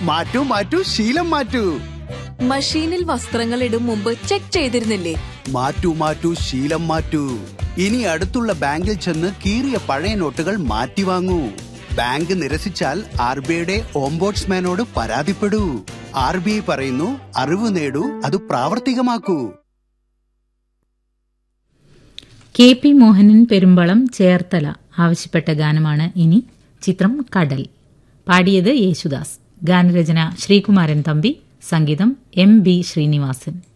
മാറ്റൂ മാറ്റൂ ശീലം മാറ്റൂ. മഷീനിൽ വസ്ത്രങ്ങൾ ഇടും മുമ്പ് ചെക്ക് ചെയ്തിരുന്നില്ലേ? മാറ്റൂ മാറ്റൂ ശീലം മാറ്റൂ. ഇനി അടുത്തുള്ള ബാങ്കിൽ ചെന്ന് കീറിയ പഴയ നോട്ടുകൾ മാറ്റി വാങ്ങൂ. ബാങ്ക് നിരസിച്ചാൽ RBIയുടെ ഓംബോഡ്സ്മാനോട് പരാതിപ്പെടൂ. RBI പറയുന്നു, അറിവ് നേടൂ, അത് പ്രാവർത്തികമാക്കൂ. KP മോഹനൻ പെരുമ്പളം ചേർത്തല ആവശ്യപ്പെട്ട ഗാനമാണ് ഇനി. ചിത്രം കടൽ. പാടിയത് യേശുദാസ്. ഗാനരചന ശ്രീകുമാരൻ തമ്പി. സംഗീതം MB ശ്രീനിവാസൻ.